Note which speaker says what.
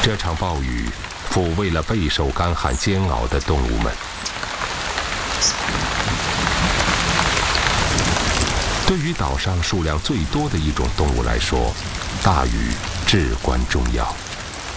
Speaker 1: 这场暴雨抚慰了备受干旱煎熬的动物们。对于岛上数量最多的一种动物来说，大雨至关重要。